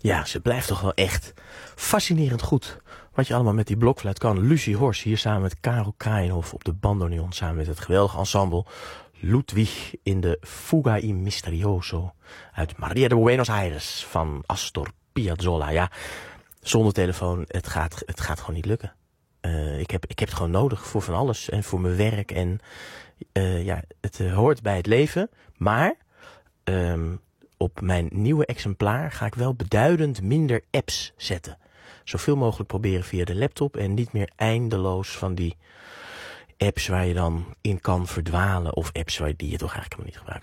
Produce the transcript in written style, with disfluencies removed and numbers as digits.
Ja, ze blijft toch wel echt fascinerend goed. Wat je allemaal met die blokfluit kan. Lucie Hors hier samen met Karel Kraaienhof op de bandoneon. Samen met het geweldige ensemble Ludwig in de Fuga y Misterioso. Uit Maria de Buenos Aires van Astor Piazzolla. Ja, zonder telefoon, het gaat gewoon niet lukken. Ik heb het gewoon nodig voor van alles. En voor mijn werk. En het hoort bij het leven. Maar op mijn nieuwe exemplaar ga ik wel beduidend minder apps zetten. Zoveel mogelijk proberen via de laptop en niet meer eindeloos van die apps waar je dan in kan verdwalen. Of apps die je toch eigenlijk helemaal niet gebruikt.